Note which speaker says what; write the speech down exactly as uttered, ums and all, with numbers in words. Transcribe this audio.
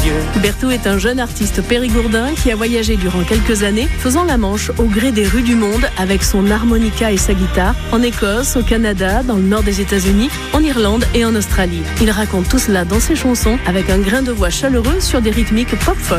Speaker 1: yeux.
Speaker 2: Berthaud est un jeune artiste périgourdin qui a voyagé durant quelques années, faisant la manche au gré des rues du monde avec son harmonica et sa guitare, en Écosse, au Canada, dans le nord des États-Unis, en Irlande et en Australie. Il raconte tout cela dans ses chansons avec un grain de voix chaleureux sur des rythmiques pop-folk.